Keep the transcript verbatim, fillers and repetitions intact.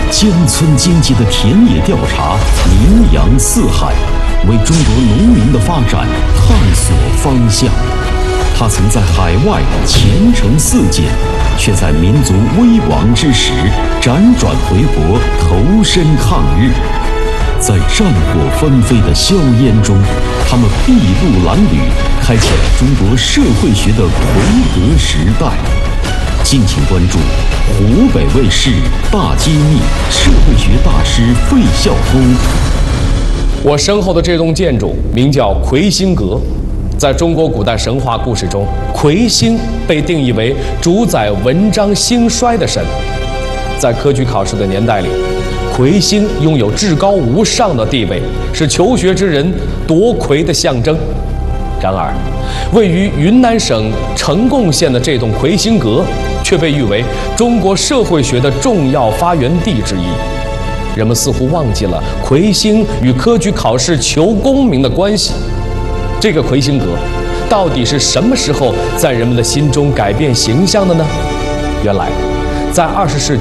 乡村经济的田野调查，名扬四海，为中国农民的发展探索方向。他曾在海外前程似锦，却在民族危亡之时辗转回国，投身抗日。在战火纷飞的硝烟中，他们筚路蓝缕，开启了中国社会学的奎格时代。敬请关注湖北卫视大揭秘，社会学大师费孝通。 我身后的这栋建筑名叫魁星阁。在中国古代神话故事中，魁星被定义为主宰文章兴衰的神。在科举考试的年代里，魁星拥有至高无上的地位，是求学之人夺魁的象征。然而，位于云南省呈贡县的这栋魁星阁，却被誉为中国社会学的重要发源地之一。人们似乎忘记了魁星与科举考试求功名的关系。这个魁星阁，到底是什么时候在人们的心中改变形象的呢？原来，在二十世纪